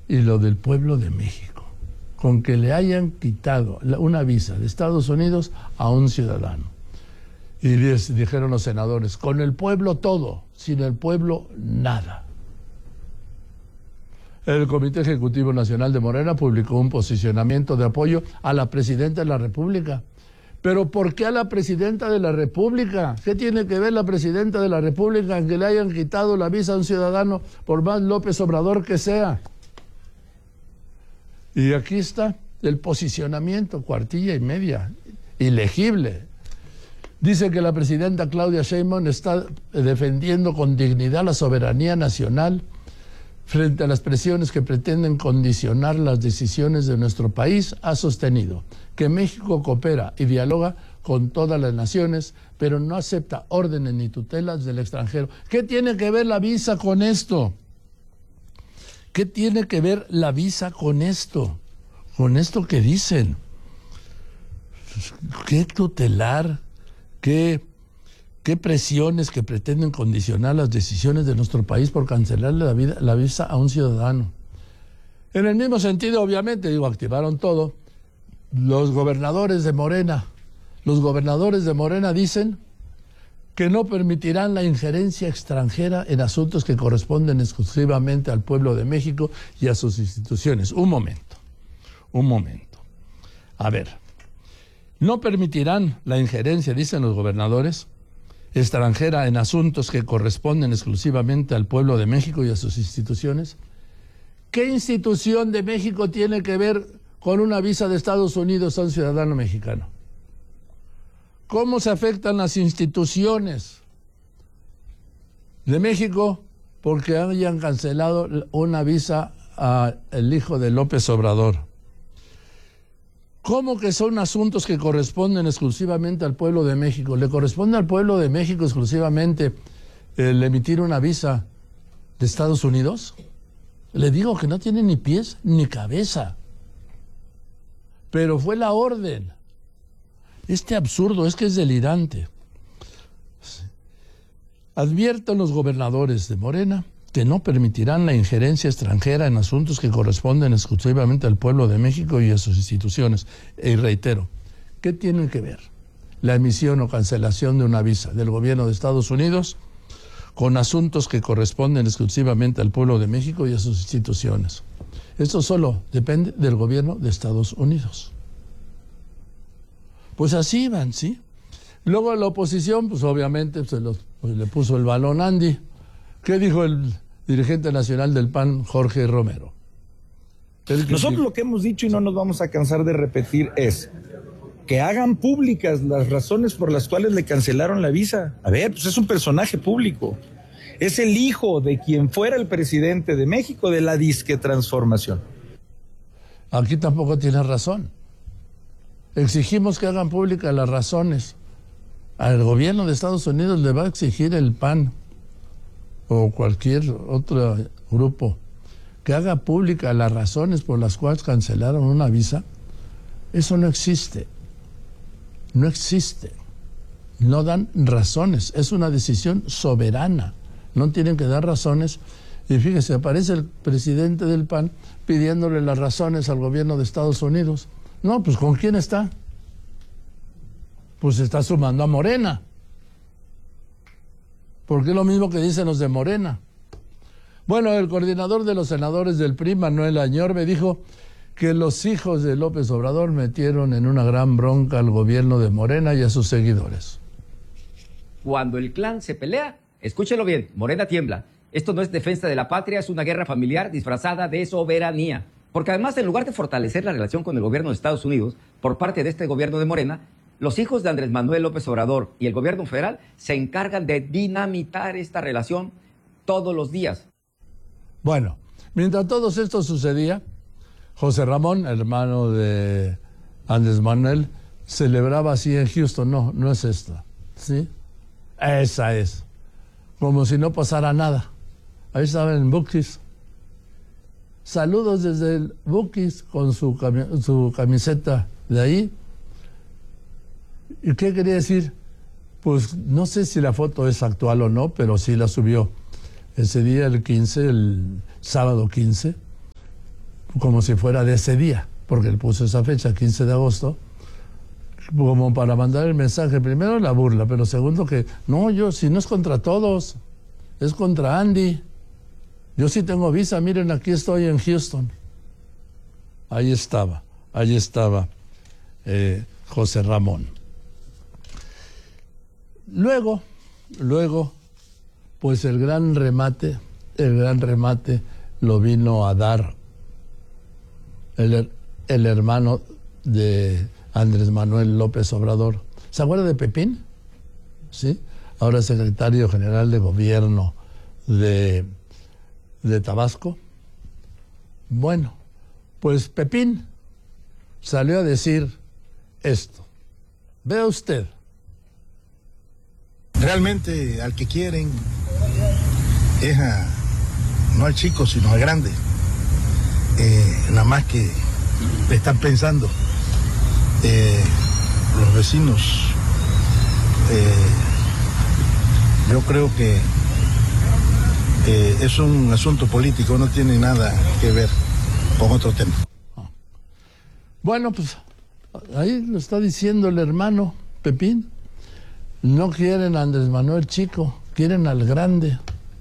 y lo del pueblo de México, con que le hayan quitado una visa de Estados Unidos a un ciudadano. Y dijeron los senadores, con el pueblo todo, sin el pueblo nada. El Comité Ejecutivo Nacional de Morena publicó un posicionamiento de apoyo a la Presidenta de la República. ¿Pero por qué a la Presidenta de la República? ¿Qué tiene que ver la Presidenta de la República en que le hayan quitado la visa a un ciudadano, por más López Obrador que sea? Y aquí está el posicionamiento, cuartilla y media, ilegible. Dice que la presidenta Claudia Sheinbaum está defendiendo con dignidad la soberanía nacional frente a las presiones que pretenden condicionar las decisiones de nuestro país. Ha sostenido que México coopera y dialoga con todas las naciones, pero no acepta órdenes ni tutelas del extranjero. ¿Qué tiene que ver la visa con esto? ¿Qué tiene que ver la visa con esto? Con esto que dicen. ¿Qué tutelar? ¿Qué presiones que pretenden condicionar las decisiones de nuestro país por cancelarle la visa a un ciudadano? En el mismo sentido, obviamente, activaron todo. Los gobernadores de Morena dicen que no permitirán la injerencia extranjera en asuntos que corresponden exclusivamente al pueblo de México y a sus instituciones. Un momento. A ver. No permitirán la injerencia, dicen los gobernadores, extranjera en asuntos que corresponden exclusivamente al pueblo de México y a sus instituciones. ¿Qué institución de México tiene que ver con una visa de Estados Unidos a un ciudadano mexicano? ¿Cómo se afectan las instituciones de México porque hayan cancelado una visa al hijo de López Obrador? ¿Cómo que son asuntos que corresponden exclusivamente al pueblo de México? ¿Le corresponde al pueblo de México exclusivamente el emitir una visa de Estados Unidos? Le digo que no tiene ni pies ni cabeza. Pero fue la orden. Este absurdo es que es delirante. Advierten los gobernadores de Morena que no permitirán la injerencia extranjera en asuntos que corresponden exclusivamente al pueblo de México y a sus instituciones. Y reitero, ¿qué tiene que ver la emisión o cancelación de una visa del gobierno de Estados Unidos con asuntos que corresponden exclusivamente al pueblo de México y a sus instituciones? Esto solo depende del gobierno de Estados Unidos. Pues así van, ¿sí? Luego la oposición, pues obviamente le puso el balón a Andy. ¿Qué dijo el dirigente nacional del PAN, Jorge Romero? Nosotros lo que hemos dicho y no nos vamos a cansar de repetir es que hagan públicas las razones por las cuales le cancelaron la visa. A ver, pues es un personaje público. Es el hijo de quien fuera el presidente de México de la disque transformación. Aquí tampoco tiene razón. Exigimos que hagan públicas las razones. Al gobierno de Estados Unidos le va a exigir el PAN o cualquier otro grupo que haga pública las razones por las cuales cancelaron una visa. Eso no existe. No existe. No dan razones. Es una decisión soberana. No tienen que dar razones. Y fíjese, aparece el presidente del PAN pidiéndole las razones al gobierno de Estados Unidos. No, pues ¿con quién está? Pues se está sumando a Morena. Porque es lo mismo que dicen los de Morena. Bueno, el coordinador de los senadores del PRI, Manuel Añorbe, dijo que los hijos de López Obrador metieron en una gran bronca al gobierno de Morena y a sus seguidores. Cuando el clan se pelea, escúchelo bien, Morena tiembla. Esto no es defensa de la patria, es una guerra familiar disfrazada de soberanía. Porque además, en lugar de fortalecer la relación con el gobierno de Estados Unidos por parte de este gobierno de Morena, los hijos de Andrés Manuel López Obrador y el gobierno federal se encargan de dinamitar esta relación todos los días. Bueno, mientras todo esto sucedía, José Ramón, hermano de Andrés Manuel, celebraba así en Houston. No es esta, ¿sí? Esa es. Como si no pasara nada. Ahí estaba en Buc-ee's. Saludos desde el Buc-ee's con su camiseta de ahí. ¿Y qué quería decir? Pues no sé si la foto es actual o no, pero sí la subió ese día, el sábado 15, como si fuera de ese día, porque él puso esa fecha, 15 de agosto, como para mandar el mensaje, primero la burla, pero segundo que, no, yo, si no es contra todos, es contra Andy. Yo sí tengo visa, miren, aquí estoy en Houston. Ahí estaba José Ramón. Luego, pues el gran remate lo vino a dar el hermano de Andrés Manuel López Obrador. ¿Se acuerda de Pepín? ¿Sí? Ahora secretario general de gobierno de Tabasco. Bueno, pues Pepín salió a decir esto. Vea usted. Realmente al que quieren es no al chico, sino al grande. Nada más que están pensando los vecinos. Yo creo que es un asunto político, no tiene nada que ver con otro tema. Bueno, pues ahí lo está diciendo el hermano Pepín. No quieren a Andrés Manuel chico, quieren al grande.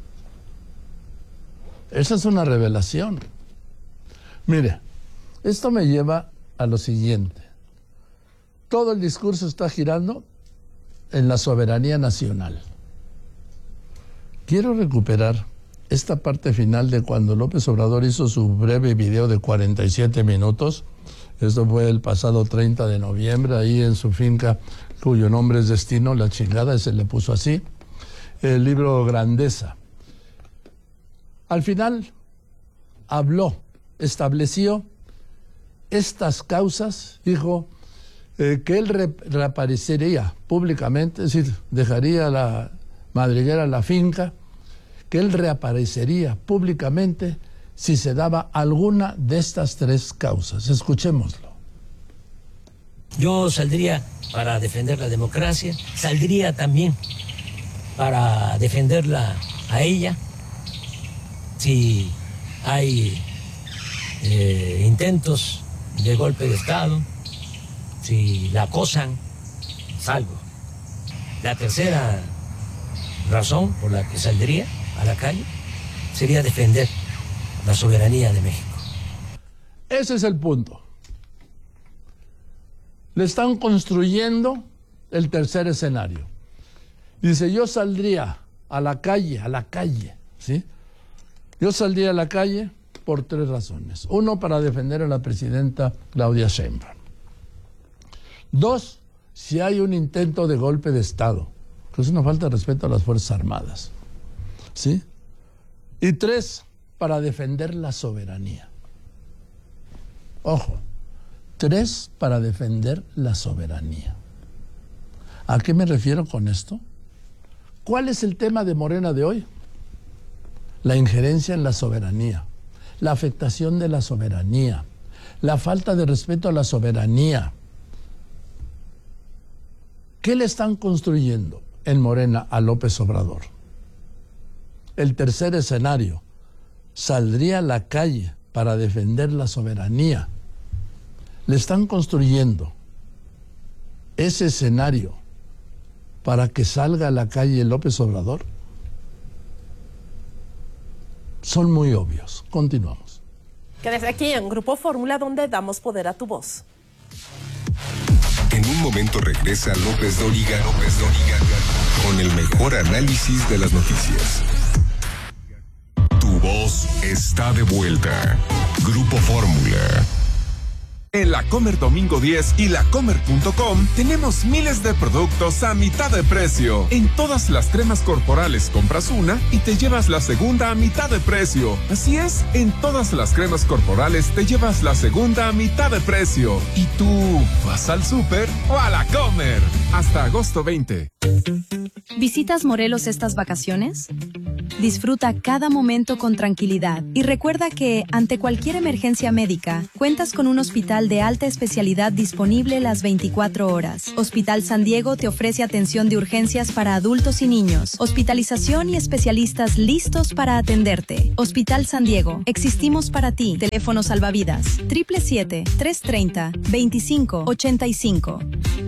Esa es una revelación. Mire, esto me lleva a lo siguiente. Todo el discurso está girando en la soberanía nacional. Quiero recuperar esta parte final de cuando López Obrador hizo su breve video de 47 minutos. Esto fue el pasado 30 de noviembre, ahí en su finca, cuyo nombre es Destino, la chingada, se le puso así, el libro Grandeza. Al final habló, estableció estas causas, dijo que él reaparecería públicamente, es decir, dejaría la madriguera, la finca, que él reaparecería públicamente si se daba alguna de estas tres causas. Escuchémoslo. Yo saldría para defender la democracia, saldría también para defenderla a ella. Si hay intentos de golpe de Estado, si la acosan, salgo. La tercera razón por la que saldría a la calle sería defender la soberanía de México. Ese es el punto. Le están construyendo el tercer escenario. Dice, yo saldría a la calle, ¿sí? Yo saldría a la calle por tres razones. Uno, para defender a la presidenta Claudia Sheinbaum. Dos, si hay un intento de golpe de Estado, que es una falta de respeto a las Fuerzas Armadas, ¿sí? Y tres, para defender la soberanía. Ojo, tres, para defender la soberanía. ¿A qué me refiero con esto? ¿Cuál es el tema de Morena de hoy? La injerencia en la soberanía, la afectación de la soberanía, la falta de respeto a la soberanía. ¿Qué le están construyendo en Morena a López Obrador? El tercer escenario, saldría a la calle para defender la soberanía. Le están construyendo ese escenario para que salga a la calle López Obrador. Son muy obvios. Continuamos. Quédese aquí en Grupo Fórmula, donde damos poder a tu voz. En un momento regresa López Dóriga con el mejor análisis de las noticias. Tu voz está de vuelta. Grupo Fórmula. En La Comer Domingo 10 y lacomer.com tenemos miles de productos a mitad de precio. En todas las cremas corporales compras una y te llevas la segunda a mitad de precio. Así es, en todas las cremas corporales te llevas la segunda a mitad de precio. ¿Y tú vas al súper o a La Comer? Hasta agosto 20. ¿Visitas Morelos estas vacaciones? Disfruta cada momento con tranquilidad y recuerda que, ante cualquier emergencia médica, cuentas con un hospital integral de alta especialidad disponible las 24 horas. Hospital San Diego te ofrece atención de urgencias para adultos y niños, hospitalización y especialistas listos para atenderte. Hospital San Diego, existimos para ti. Teléfono salvavidas 777-330-2585.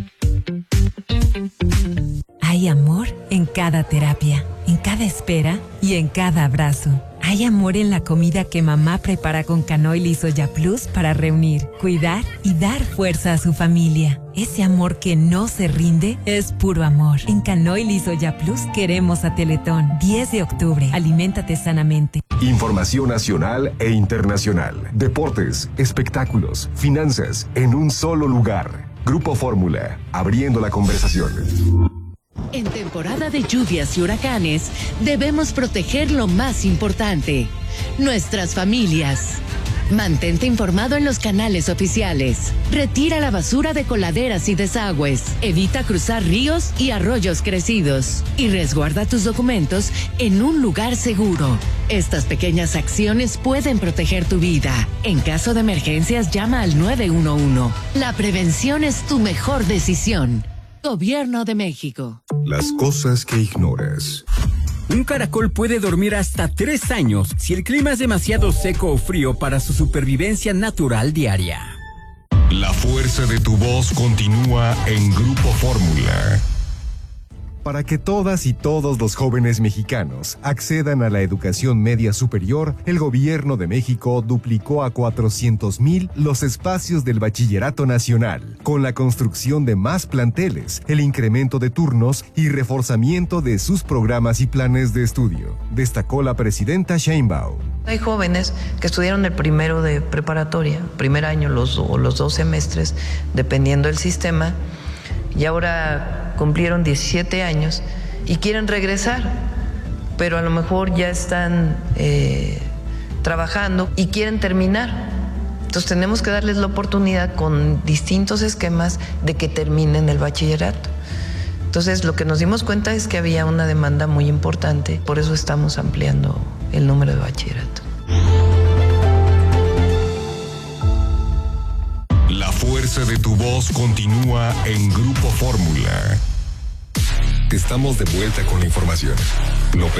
Hay amor en cada terapia, en cada espera y en cada abrazo. Hay amor en la comida que mamá prepara con Canoil y Soya Plus para reunir, cuidar y dar fuerza a su familia. Ese amor que no se rinde es puro amor. En Canoil y Soya Plus queremos a Teletón. 10 de octubre. Aliméntate sanamente. Información nacional e internacional. Deportes, espectáculos, finanzas, en un solo lugar. Grupo Fórmula, abriendo la conversación. En temporada de lluvias y huracanes, debemos proteger lo más importante, nuestras familias. Mantente informado en los canales oficiales. Retira la basura de coladeras y desagües. Evita cruzar ríos y arroyos crecidos. Y resguarda tus documentos en un lugar seguro. Estas pequeñas acciones pueden proteger tu vida. En caso de emergencias, llama al 911. La prevención es tu mejor decisión. Gobierno de México. Las cosas que ignoras. Un caracol puede dormir hasta 3 años si el clima es demasiado seco o frío para su supervivencia natural diaria. La fuerza de tu voz continúa en Grupo Fórmula. Para que todas y todos los jóvenes mexicanos accedan a la educación media superior, el Gobierno de México duplicó a 400,000 los espacios del Bachillerato Nacional, con la construcción de más planteles, el incremento de turnos y reforzamiento de sus programas y planes de estudio, destacó la presidenta Sheinbaum. Hay jóvenes que estudiaron el primero de preparatoria, primer año los 2 semestres, dependiendo del sistema, y ahora cumplieron 17 años y quieren regresar, pero a lo mejor ya están trabajando y quieren terminar. Entonces tenemos que darles la oportunidad con distintos esquemas de que terminen el bachillerato. Entonces lo que nos dimos cuenta es que había una demanda muy importante, por eso estamos ampliando el número de bachillerato. La fuerza de tu voz continúa en Grupo Fórmula. Estamos de vuelta con la información.